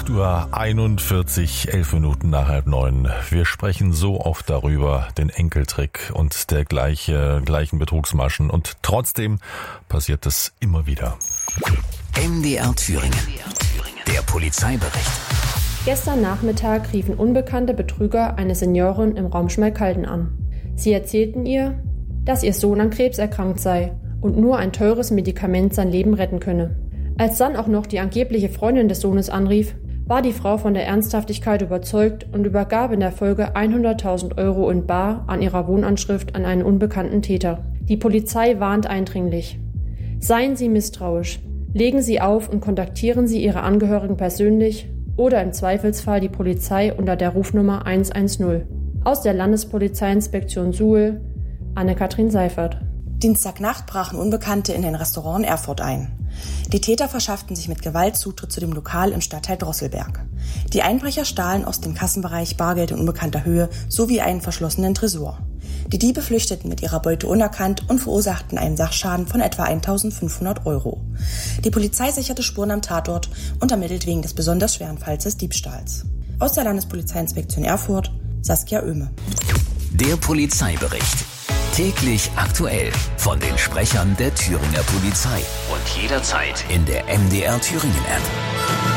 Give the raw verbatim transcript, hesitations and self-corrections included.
acht Uhr einundvierzig, elf Minuten nach halb neun. Wir sprechen so oft darüber, den Enkeltrick und der gleiche, gleichen Betrugsmaschen. Und trotzdem passiert es immer wieder. M D R Thüringen. Der Polizeibericht. Gestern Nachmittag riefen unbekannte Betrüger eine Seniorin im Raum Schmalkalden an. Sie erzählten ihr, dass ihr Sohn an Krebs erkrankt sei und nur ein teures Medikament sein Leben retten könne. Als dann auch noch die angebliche Freundin des Sohnes anrief, war die Frau von der Ernsthaftigkeit überzeugt und übergab in der Folge hunderttausend Euro in bar an ihrer Wohnanschrift an einen unbekannten Täter. Die Polizei warnt eindringlich. Seien Sie misstrauisch. Legen Sie auf und kontaktieren Sie Ihre Angehörigen persönlich oder im Zweifelsfall die Polizei unter der Rufnummer hundertzehn. Aus der Landespolizeiinspektion Suhl, Anne-Kathrin Seifert. Dienstagnacht brachen Unbekannte in ein Restaurant in Erfurt ein. Die Täter verschafften sich mit Gewalt Zutritt zu dem Lokal im Stadtteil Drosselberg. Die Einbrecher stahlen aus dem Kassenbereich Bargeld in unbekannter Höhe sowie einen verschlossenen Tresor. Die Diebe flüchteten mit ihrer Beute unerkannt und verursachten einen Sachschaden von etwa eintausendfünfhundert Euro. Die Polizei sicherte Spuren am Tatort und ermittelt wegen des besonders schweren Falls des Diebstahls. Aus der Landespolizeiinspektion Erfurt, Saskia Oehme. Der Polizeibericht. Täglich aktuell von den Sprechern der Thüringer Polizei und jederzeit in der M D R Thüringen App.